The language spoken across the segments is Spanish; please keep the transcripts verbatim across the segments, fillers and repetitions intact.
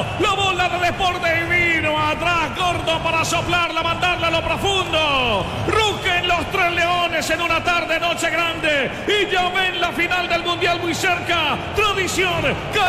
La bola de Deporte vino atrás, Gordon para soplarla, mandarla a lo profundo. Rugen los tres leones en una tarde, noche grande. Y ya ven la final del Mundial muy cerca. Tradición,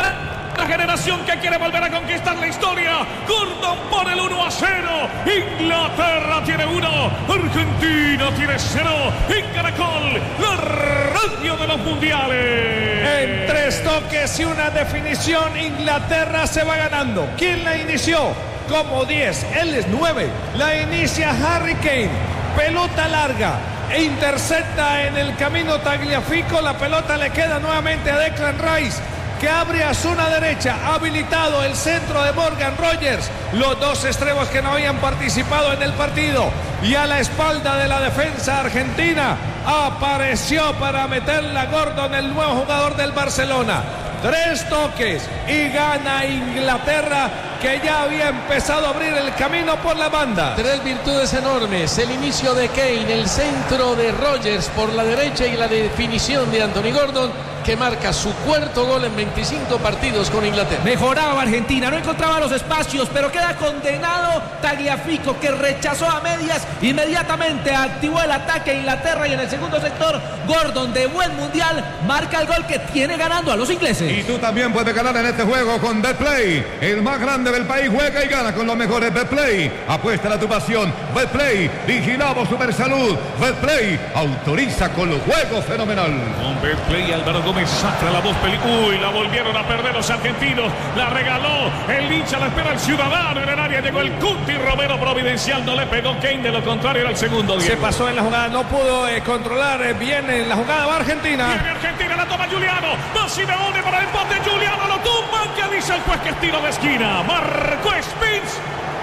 la generación que quiere volver a conquistar la historia. Gordon pone el uno a cero. Inglaterra tiene uno. Argentina tiene cero. En Caracol, la radio de los mundiales. En tres toques y una definición, Inglaterra se va ganando. ¿Quién la inició? Como diez, él es nueve. La inicia Harry Kane. Pelota larga. E intercepta en el camino Tagliafico. La pelota le queda nuevamente a Declan Rice, que abre a zona derecha, habilitado el centro de Morgan Rogers, los dos extremos que no habían participado en el partido, y a la espalda de la defensa argentina apareció para meterla Gordon, el nuevo jugador del Barcelona. Tres toques y gana Inglaterra, que ya había empezado a abrir el camino por la banda. Tres virtudes enormes: el inicio de Kane, el centro de Rogers por la derecha y la definición de Anthony Gordon, que marca su cuarto gol en veinticinco partidos con Inglaterra. Mejoraba Argentina, no encontraba los espacios, pero queda condenado Tagliafico, que rechazó a medias, inmediatamente activó el ataque a Inglaterra, y en el segundo sector Gordon, de buen mundial, marca el gol que tiene ganando a los ingleses. Y tú también puedes ganar en este juego con Betplay, el más grande del país. Juega y gana con los mejores. Betplay, apuesta a tu pasión. Betplay, vigilamos Supersalud. Betplay, autoriza con los juegos fenomenal. Con Betplay, Álvaro Gómez saca la voz peli. Uy, la volvieron a perder los argentinos. La regaló el hincha, la espera el ciudadano en el área. Llegó el Cuti Romero providencial. No le pegó Kane, de lo contrario era el segundo. Se pasó en la jugada, no pudo eh, controlar eh, bien en la jugada. Va Argentina. Viene Argentina, la toma Giuliano. Va Simeone para el empate. Giuliano lo tumba. Que dice el juez que es tiro de esquina. Marcó Spitz.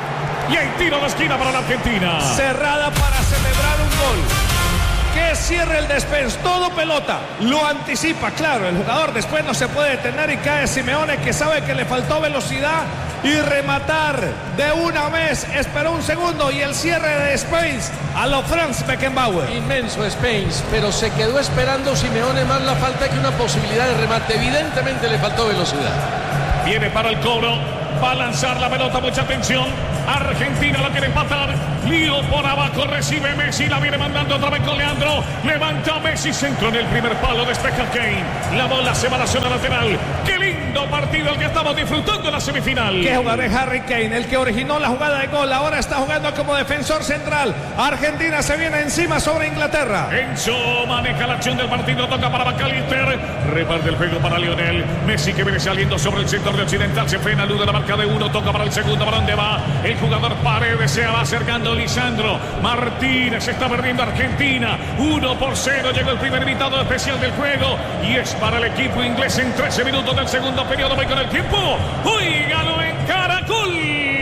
Y hay tiro de esquina para la Argentina. Cerrada para celebrar un gol. Que cierre el despense, todo pelota, lo anticipa, claro, el jugador después no se puede detener y cae Simeone, que sabe que le faltó velocidad, y rematar de una vez, esperó un segundo, y el cierre de Spence a lo Franz Beckenbauer. Inmenso Spence, pero se quedó esperando Simeone más la falta que una posibilidad de remate. Evidentemente le faltó velocidad. Viene para el cobro, va a lanzar la pelota, mucha atención. Argentina la quiere empatar. Lío por abajo, recibe Messi, la viene mandando otra vez con Leandro. Levanta Messi, centro en el primer palo, despeja Kane. La bola se va a la zona lateral. ¡Qué lindo partido el que estamos disfrutando en la semifinal! Qué jugador es Harry Kane, el que originó la jugada de gol. Ahora está jugando como defensor central. Argentina se viene encima sobre Inglaterra. Enzo maneja la acción del partido, toca para McAllister. Reparte el juego para Lionel. Messi, que viene saliendo sobre el sector de Occidental. Se frena, alude la marca de uno, toca para el segundo. ¿Para dónde va? El jugador Paredes, se va acercando Lisandro Martínez. Se está perdiendo Argentina. uno por cero. Llegó el primer invitado especial del juego. Y es para el equipo inglés en trece minutos del segundo periodo. Voy con el tiempo. Hoy ganó en Caracol.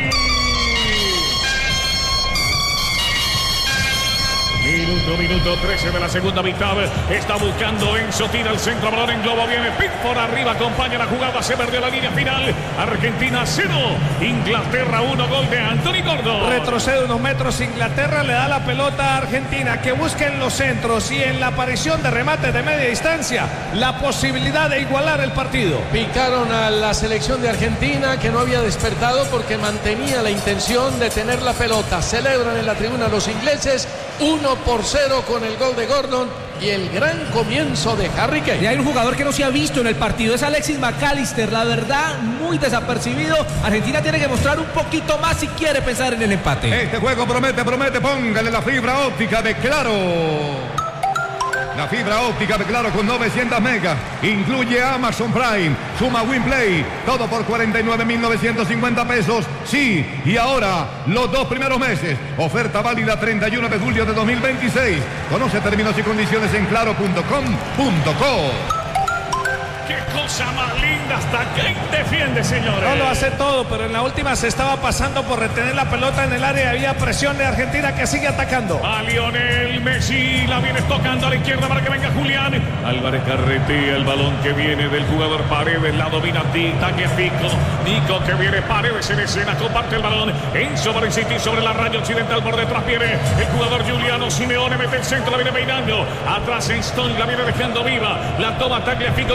Minuto, minuto trece de la segunda mitad. Está buscando Enzo, tira el centro, balón en globo, viene Pickford arriba, acompaña la jugada, se perdió la línea final. Argentina cero, Inglaterra uno, gol de Anthony Gordon. Retrocede unos metros Inglaterra, le da la pelota a Argentina, que busca en los centros y en la aparición de remates de media distancia la posibilidad de igualar el partido. Picaron a la selección de Argentina, que no había despertado porque mantenía la intención de tener la pelota. Celebran en la tribuna los ingleses. uno por cero con el gol de Gordon y el gran comienzo de Harry Kane. Y hay un jugador que no se ha visto en el partido, es Alexis McAllister, la verdad, muy desapercibido. Argentina tiene que mostrar un poquito más si quiere pensar en el empate. Este juego promete, promete, póngale la fibra óptica de Claro. La fibra óptica de Claro con novecientos megas. Incluye Amazon Prime, suma WinPlay. Todo por cuarenta y nueve mil novecientos cincuenta pesos. Sí, y ahora los dos primeros meses. Oferta válida treinta y uno de julio de dos mil veintiséis. Conoce términos y condiciones en claro punto com punto co. ¡Qué cosa más linda! Hasta Kane defiende, señores. No lo hace todo, pero en la última se estaba pasando por retener la pelota en el área y había presión de Argentina, que sigue atacando. A Lionel Messi, la viene tocando a la izquierda para que venga Julián. Álvarez carretea el balón que viene del jugador Paredes, la domina Tagliafico. Nico, que viene Paredes en escena, comparte el balón. Enzo para City sobre la raya occidental, por detrás viene el jugador Giuliano. Simeone mete el centro, la viene peinando. Atrás Stone, la viene dejando viva. La toma Tagliafico, que viene de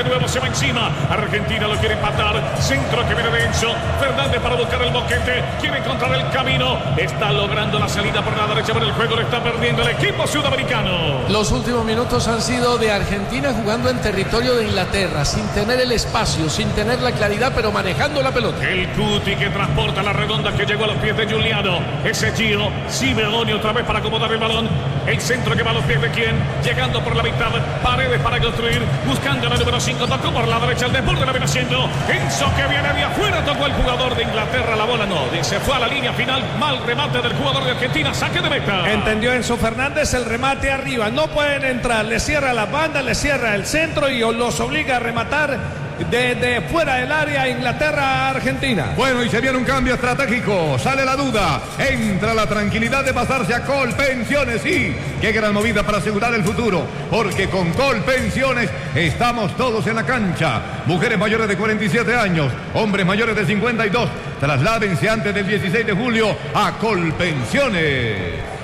nuevo se va encima. Argentina lo quiere empatar. Centro que viene de Enzo Fernández para buscar el boquete. Quiere encontrar el camino. Está logrando la salida por la derecha, pero el juego lo está perdiendo el equipo sudamericano. Los últimos minutos han sido de Argentina jugando en territorio de Inglaterra, sin tener el espacio, sin tener la claridad, pero manejando la pelota. El Cuti que transporta la redonda que llegó a los pies de Giuliano. Ese Gio Simeone otra vez para acomodar el balón. El centro que va a los pies de quién. Llegando por la mitad. Paredes para construir. Buscando la número cinco. Tocó por la derecha. El desborde la viene haciendo. Enzo que viene de afuera. Tocó el jugador de Inglaterra. La bola no. Se fue a la línea final. Mal remate del jugador de Argentina. Saque de meta. Entendió Enzo Fernández el remate arriba. No pueden entrar. Le cierra la banda. Le cierra el centro y los obliga a rematar desde fuera del área. Inglaterra, Argentina. Bueno, y se viene un cambio estratégico. Sale la duda. Entra la tranquilidad de pasarse a Colpensiones. Sí, qué gran movida para asegurar el futuro. Porque con Colpensiones estamos todos en la cancha. Mujeres mayores de cuarenta y siete años, hombres mayores de cincuenta y dos. Trasládense antes del dieciséis de julio a Colpensiones.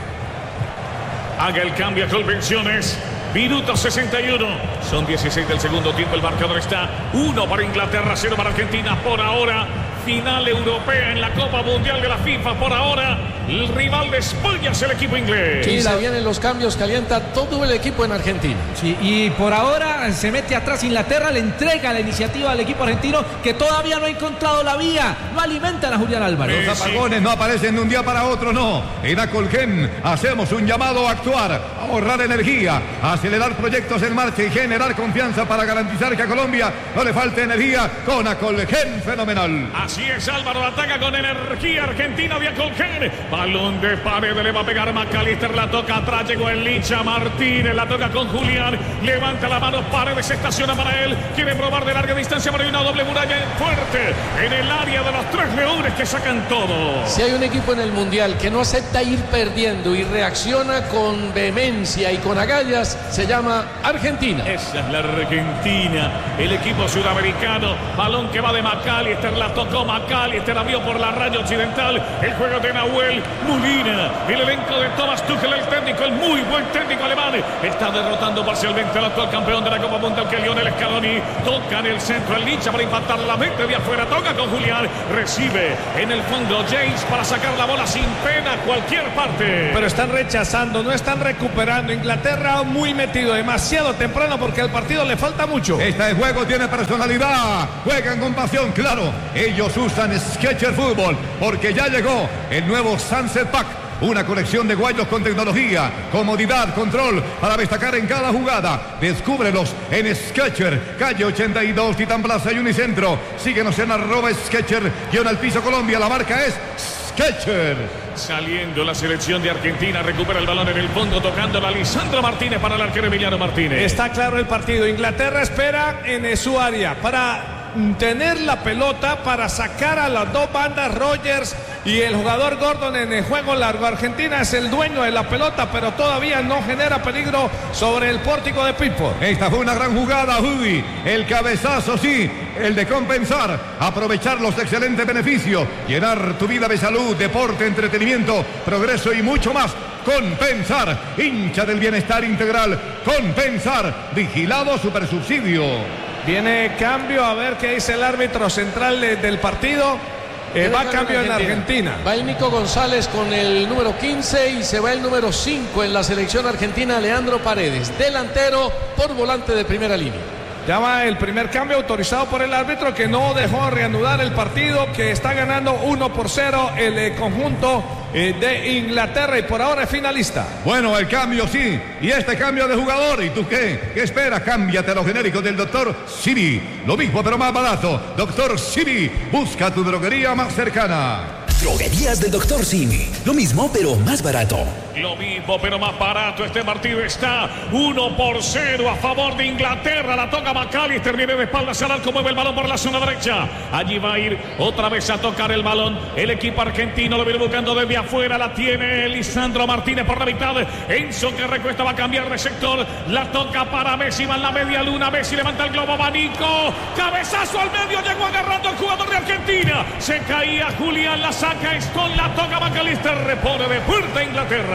Haga el cambio a Colpensiones. Minuto sesenta y uno. Son dieciséis del segundo tiempo. El marcador está uno para Inglaterra, cero para Argentina. Por ahora, final europea en la Copa Mundial de la FIFA. Por ahora, el rival de España es el equipo inglés. Y se vienen los cambios, calienta todo el equipo en Argentina. Sí, y por ahora se mete atrás Inglaterra, le entrega la iniciativa al equipo argentino que todavía no ha encontrado la vía. No alimentan a Julián Álvarez. Los apagones no aparecen de un día para otro, no. En Acolgen hacemos un llamado a actuar, a ahorrar energía, a acelerar proyectos en marcha y generar confianza para garantizar que a Colombia no le falte energía con Acolgen fenomenal. Así es, Álvaro ataca con energía Argentina de Acolgen. Balón de Paredes, le va a pegar McAllister, la toca atrás, llegó el Licha Martínez, la toca con Julián, levanta la mano, Paredes se estaciona para él, quiere probar de larga distancia, pero hay una doble muralla fuerte en el área de los tres leones que sacan todo. Si hay un equipo en el Mundial que no acepta ir perdiendo y reacciona con vehemencia y con agallas, se llama Argentina. Esa es la Argentina, el equipo sudamericano. Balón que va de McAllister, la tocó McAllister, abrió por la raya occidental. El juego de Nahuel Molina, el elenco de Thomas Tuchel, el técnico, el muy buen técnico alemán, está derrotando parcialmente al actual campeón de la Copa Mundial, que es Lionel Scaloni. Toca en el centro el Licha para impactar la mente de afuera, toca con Julián, recibe en el fondo James para sacar la bola sin pena a cualquier parte. Pero están rechazando, no están recuperando. Inglaterra muy metido, demasiado temprano porque al partido le falta mucho. Este juego tiene personalidad, juegan con pasión, claro. Ellos usan Sketcher Fútbol porque ya llegó el nuevo Sunset Pack. Una colección de guayos con tecnología, comodidad, control para destacar en cada jugada. Descúbrelos en Sketcher, calle ochenta y dos, Titán Plaza y Unicentro. Síguenos en arroba Sketcher, guión al piso Colombia. La marca es Sketcher. Saliendo la selección de Argentina, recupera el balón en el fondo, tocando a Lisandro Martínez para el arquero Emiliano Martínez. Está claro el partido. Inglaterra espera en su área para tener la pelota, para sacar a las dos bandas. Rogers y el jugador Gordon en el juego largo. Argentina es el dueño de la pelota, pero todavía no genera peligro sobre el pórtico de Pickford. Esta fue una gran jugada, Judy. El cabezazo, sí, el de compensar, aprovechar los excelentes beneficios, llenar tu vida de salud, deporte, entretenimiento, progreso y mucho más. Compensar, hincha del bienestar integral. Compensar, vigilado supersubsidio. Viene cambio, a ver qué dice el árbitro central de, del partido. Eh, va cambio en Argentina. Va el Nico González con el número quince y se va el número cinco en la selección argentina, Leandro Paredes, delantero por volante de primera línea. Ya va el primer cambio autorizado por el árbitro, que no dejó reanudar el partido, que está ganando uno por cero el eh, conjunto eh, de Inglaterra y por ahora es finalista. Bueno, el cambio sí, y este cambio de jugador, ¿y tú qué? ¿Qué esperas? Cámbiate a los genéricos del doctor Simi, lo mismo pero más barato. doctor Simi, busca tu droguería más cercana. Droguerías del doctor Simi, lo mismo pero más barato. Lo mismo pero más barato. Este partido está uno por cero a favor de Inglaterra. La toca McAllister, viene de espaldas al arco, mueve el balón por la zona derecha. Allí va a ir otra vez a tocar el balón el equipo argentino, lo viene buscando desde afuera. La tiene Lisandro Martínez por la mitad. Enzo que recuesta, va a cambiar de sector. La toca para Messi, va en la media luna. Messi levanta el globo, abanico, cabezazo al medio, llegó agarrando el jugador de Argentina. Se caía Julián, la saca Stone, la toca McAllister, repone de puerta Inglaterra.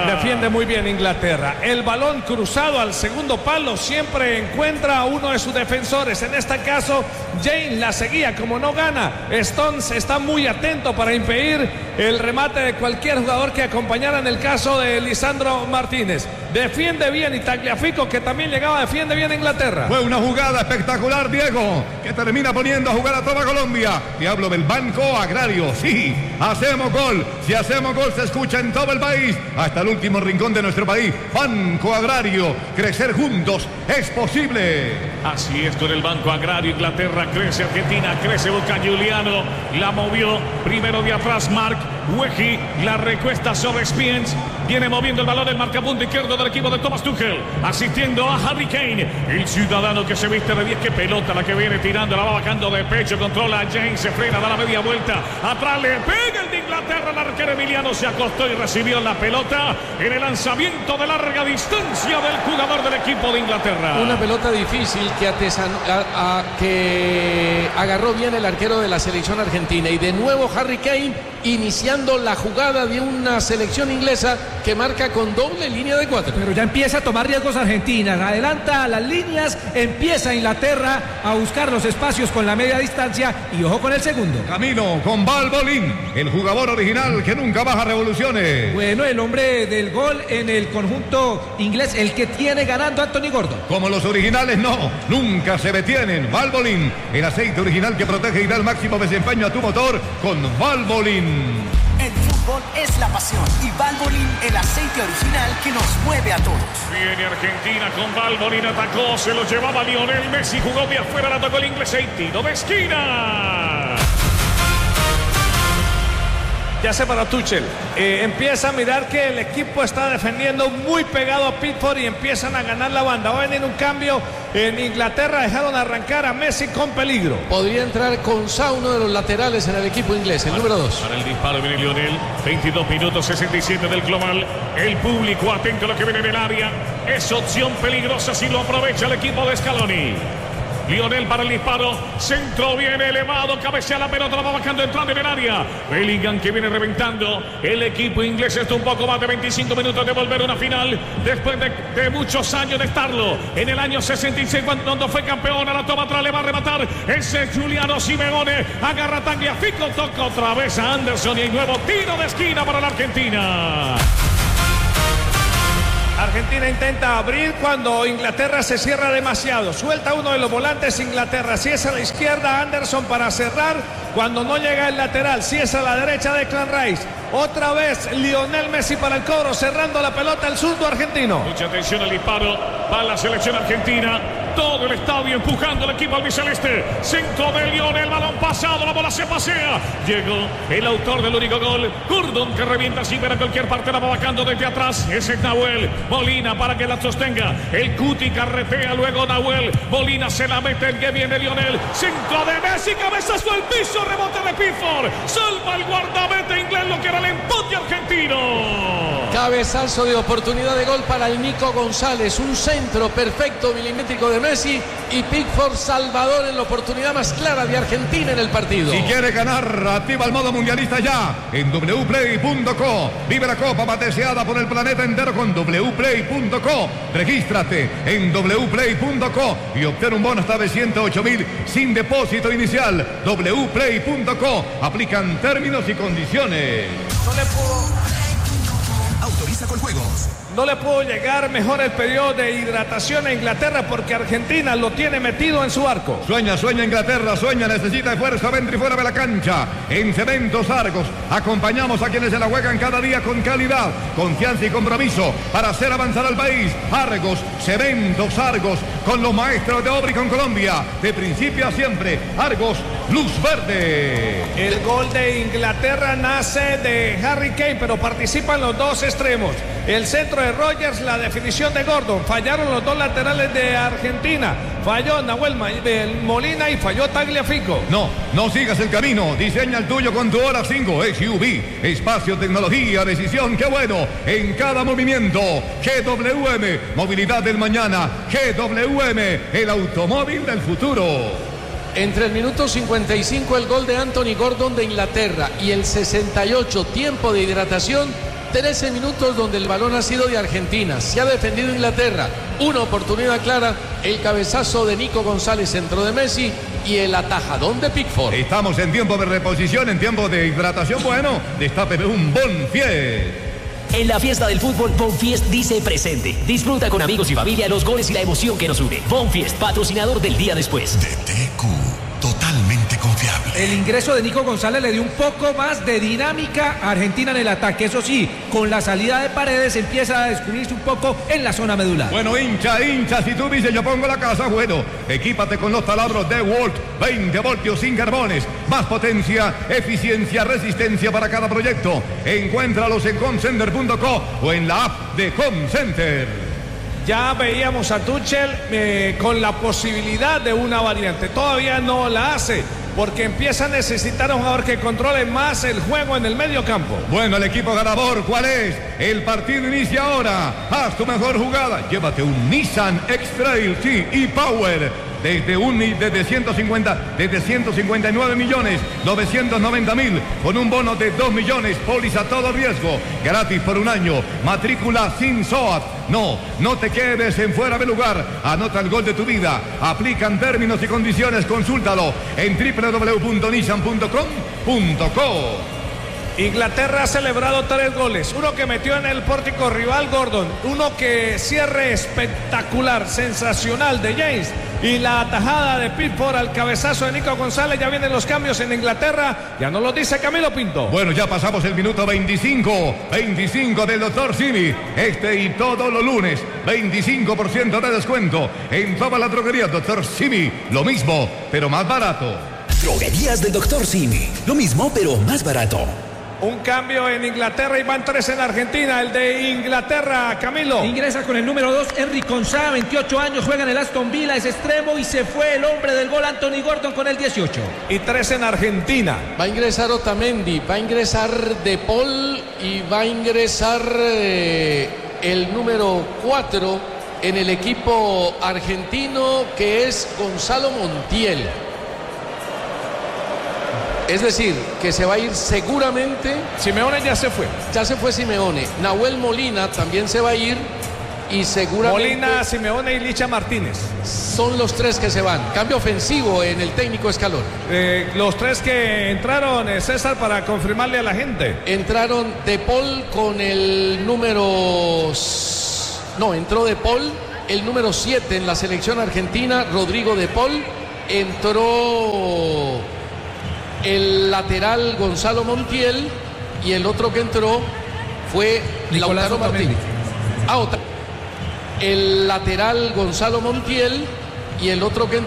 Defiende muy bien Inglaterra. El balón cruzado al segundo palo siempre encuentra a uno de sus defensores. En este caso, James la seguía. Como no gana, Stones está muy atento para impedir el remate de cualquier jugador que acompañara en el caso de Lisandro Martínez. Defiende bien y Tagliafico, que también llegaba, defiende bien Inglaterra. Fue una jugada espectacular, Diego, que termina poniendo a jugar a toda Colombia. Te hablo del Banco Agrario. Sí, hacemos gol. Si hacemos gol se escucha en todo el país, hasta el último rincón de nuestro país. Banco Agrario, crecer juntos es posible. Así es, con el Banco Agrario Inglaterra crece, Argentina crece, busca Giuliano, la movió primero de atrás Mark Wehi, la recuesta sobre Spence, viene moviendo el balón el marcapunto izquierdo del equipo de Thomas Tuchel, asistiendo a Harry Kane, el ciudadano que se viste de diez, que pelota la que viene tirando, la va bajando de pecho, controla a James, se frena, da la media vuelta, atrás le pega el de Inglaterra, el arquero Emiliano se acostó y recibió la pelota en el lanzamiento de larga distancia del jugador del equipo de Inglaterra. Una pelota difícil que, atesan, a, a, que agarró bien el arquero de la selección argentina, y de nuevo Harry Kane iniciando la jugada de una selección inglesa que marca con doble línea de cuatro. Pero ya empieza a tomar riesgos Argentina, adelanta las líneas, empieza Inglaterra a buscar los espacios con la media distancia, y ojo con el segundo. Camino con Valbolín, el jugador original que nunca baja revoluciones. Bueno, el hombre del gol en el conjunto inglés, el que tiene ganando Anthony Gordon. Como los originales no, nunca se detienen. Valbolín, el aceite original que protege y da el máximo desempeño a tu motor con Valbolín. El fútbol es la pasión y Valvoline, el aceite original que nos mueve a todos. Viene Argentina con Valvoline, atacó, se lo llevaba Lionel Messi, jugó de afuera, la tocó el inglés, y tiro de esquina. Ya se paró Tuchel, eh, empieza a mirar que el equipo está defendiendo muy pegado a Pickford y empiezan a ganar la banda. Va a venir un cambio en Inglaterra, dejaron arrancar a Messi con peligro. Podría entrar con Sa, uno de los laterales en el equipo inglés, el número dos. Para el disparo viene Lionel, veintidós minutos, sesenta y siete del global. El público atento a lo que viene en el área, es opción peligrosa si lo aprovecha el equipo de Scaloni. Lionel para el disparo, centro viene elevado, cabecea la pelota, la va bajando, entrando en el área. Bellingham que viene reventando. El equipo inglés está un poco más de veinticinco minutos de volver a una final, después de, de muchos años de estarlo. En el año sesenta y seis, cuando fue campeón, a la toma atrás le va a rematar. Ese es Giuliano Simeone, agarra Tagliafico, toca otra vez a Anderson y el nuevo tiro de esquina para la Argentina. Argentina intenta abrir cuando Inglaterra se cierra demasiado. Suelta uno de los volantes Inglaterra. Si es a la izquierda, Anderson para cerrar. Cuando no llega el lateral, si es a la derecha, Declan Rice. Otra vez Lionel Messi para el cobro, cerrando la pelota el zurdo argentino. Mucha atención al disparo para la selección argentina. Todo el estadio empujando al equipo albiceleste. Centro de Lionel, balón pasado, la bola se pasea. Llegó el autor del único gol, Gordon, que revienta sin ver a cualquier parte, la va bajando desde atrás. Ese es Nahuel Molina para que la sostenga. El Cuti carretea, luego Nahuel Molina se la mete, el que viene Lionel. Centro de Messi, cabezazo al piso, rebote de Pickford. Salva el guardameta inglés, lo que era el empate argentino. Cabezazo de oportunidad de gol para el Nico González. Un centro perfecto, milimétrico de Messi, y Pickford Salvador en la oportunidad más clara de Argentina en el partido. Si quieres ganar, activa el modo mundialista ya en w play punto co. Vive la Copa más deseada por el planeta entero con w play punto co. Regístrate en w play punto co y obtén un bono hasta de ciento ocho mil sin depósito inicial. w play punto co. Aplican términos y condiciones. No le pudo... Autoriza con juegos. No le pudo llegar mejor el periodo de hidratación a Inglaterra porque Argentina lo tiene metido en su arco. Sueña, sueña Inglaterra, sueña, necesita esfuerzo dentro y fuera de la cancha. En Cementos Argos acompañamos a quienes se la juegan cada día con calidad, confianza y compromiso para hacer avanzar al país. Argos, Cementos Argos, con los maestros de obra y con Colombia. De principio a siempre, Argos, luz verde. El gol de Inglaterra nace de Harry Kane, pero participan los dos extremos. El centro de Rogers, la definición de Gordon. Fallaron los dos laterales de Argentina. Falló Nahuel Molina y falló Tagliafico. No, no sigas el camino. Diseña el tuyo con tu Hora cinco S U V. Espacio, tecnología, decisión. ¡Qué bueno! En cada movimiento. G W M, movilidad del mañana. G W M, el automóvil del futuro. Entre el minuto cincuenta y cinco el gol de Anthony Gordon de Inglaterra y el sesenta y ocho tiempo de hidratación, trece minutos donde el balón ha sido de Argentina. Se ha defendido Inglaterra. Una oportunidad clara, el cabezazo de Nico González, centro de Messi y el atajadón de Pickford. Estamos en tiempo de reposición, en tiempo de hidratación. Bueno, destape un Bonfiest. En la fiesta del fútbol, Bonfiest dice presente. Disfruta con amigos y familia los goles y la emoción que nos une. Bonfiest, patrocinador del día después. D T Q, totalmente confiable. El ingreso de Nico González le dio un poco más de dinámica a Argentina en el ataque. Eso sí, con la salida de Paredes empieza a descubrirse un poco en la zona medular. Bueno, hincha, hincha, si tú dices yo pongo la casa, bueno, equípate con los taladros de Walt, veinte voltios sin carbones, más potencia, eficiencia, resistencia para cada proyecto. Encuéntralos en homecenter punto co o en la app de Home Center. Ya veíamos a Tuchel eh, con la posibilidad de una variante. Todavía no la hace porque empieza a necesitar a un jugador que controle más el juego en el medio campo. Bueno, el equipo ganador, ¿cuál es? El partido inicia ahora. Haz tu mejor jugada. Llévate un Nissan X-Trail, sí, e-Power. Desde un desde ciento cincuenta, desde ciento cincuenta y nueve millones novecientos noventa mil, con un bono de dos millones, póliza todo riesgo, gratis por un año, matrícula sin S O A T. No, no te quedes en fuera de lugar, anota el gol de tu vida, aplican términos y condiciones, consúltalo en doble u doble u doble u punto nissan punto com punto co. Inglaterra ha celebrado tres goles, uno que metió en el pórtico rival Gordon, uno que cierre espectacular, sensacional de James y la atajada de Pickford al cabezazo de Nico González. Ya vienen los cambios en Inglaterra, ya nos lo dice Camilo Pinto. Bueno, ya pasamos el minuto veinticinco, veinticinco del doctor Simi, este y todos los lunes, veinticinco por ciento de descuento en toda la droguería doctor Simi, lo mismo, pero más barato. Droguerías del doctor Simi, lo mismo pero más barato. Un cambio en Inglaterra y van tres en Argentina. El de Inglaterra, Camilo. Ingresa con el número dos, Henry Konsa, veintiocho años, juega en el Aston Villa, es extremo y se fue el hombre del gol, Anthony Gordon, con el dieciocho. Y tres en Argentina. Va a ingresar Otamendi, va a ingresar De Paul y va a ingresar eh, el número cuatro en el equipo argentino, que es Gonzalo Montiel. Es decir, que se va a ir seguramente. Simeone ya se fue. Ya se fue Simeone. Nahuel Molina también se va a ir. Y seguramente. Molina, Simeone y Licha Martínez. Son los tres que se van. Cambio ofensivo en el técnico Scaloni. Eh, los tres que entraron, eh, César, para confirmarle a la gente. Entraron De Paul con el número. No, entró De Paul, el número siete en la selección argentina, Rodrigo De Paul. Entró el lateral Gonzalo Montiel y el otro que entró fue Nicolás Lautaro Martínez. Ah, otra. El lateral Gonzalo Montiel y el otro que entró